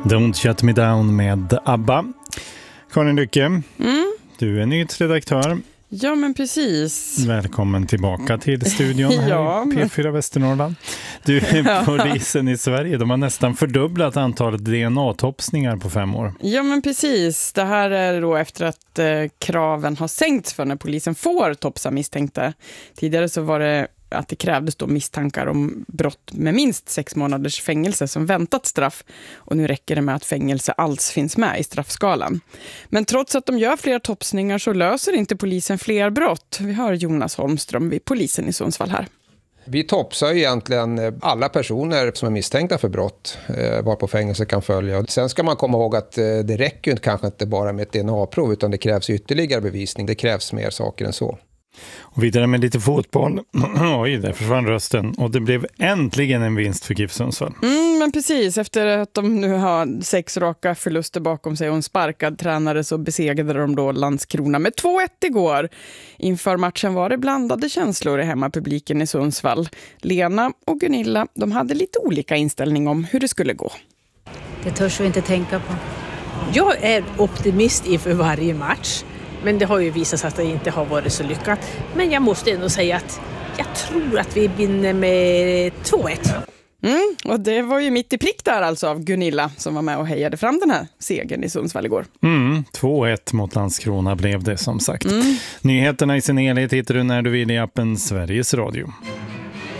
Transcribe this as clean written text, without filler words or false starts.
Don't Shut Me Down med ABBA. Karin Lycke, du är nyhetsredaktör. Ja, men precis. Välkommen tillbaka till studion här i P4 Västernorrland. Du, polisen i Sverige, de har nästan fördubblat antalet DNA-topsningar på 5 år. Ja, men precis. Det här är då efter att kraven har sänkts för när polisen får topsa misstänkta. Tidigare så var det att det krävdes då misstankar om brott med minst 6 månaders fängelse som väntat straff. Och nu räcker det med att fängelse alls finns med i straffskalan. Men trots att de gör fler topsningar så löser inte polisen fler brott. Vi hör Jonas Holmström vid polisen i Sundsvall här. Vi topsar egentligen alla personer som är misstänkta för brott varpå fängelse kan följa. Sen ska man komma ihåg att det räcker kanske inte bara med ett DNA-prov utan det krävs ytterligare bevisning. Det krävs mer saker än så. Och vidare med lite fotboll. Oj, där försvann rösten. Och det blev äntligen en vinst för GIF Sundsvall. Men precis, efter att de nu har 6 raka förluster bakom sig och en sparkad tränare så besegrade de då Landskrona med 2-1 igår. Inför matchen var det blandade känslor i hemmapubliken i Sundsvall. Lena och Gunilla, de hade lite olika inställning om hur det skulle gå. Det törs vi inte tänka på. Jag är optimist inför varje match. Men det har ju visat sig att det inte har varit så lyckat. Men jag måste ändå säga att jag tror att vi vinner med 2-1. Och det var ju mitt i prick där alltså av Gunilla som var med och hejade fram den här segern i Sundsvall igår. 2-1 mot Landskrona blev det som sagt. Nyheterna i sin helhet hittar du när du vill i appen Sveriges Radio.